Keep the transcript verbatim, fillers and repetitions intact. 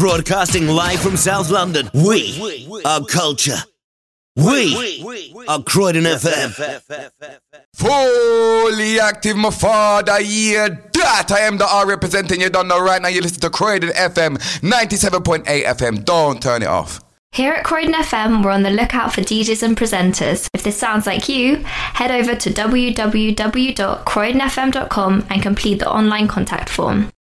Broadcasting live from South London. We are culture. We are Croydon F M. Fully active, my father, yeah, that I am the R representing. You don't know right now. You listen to Croydon F M, ninety-seven point eight F M. Don't turn it off. Here at Croydon F M, we're on the lookout for D Js and presenters. If this sounds like you, head over to w w w dot croydon f m dot com and complete the online contact form.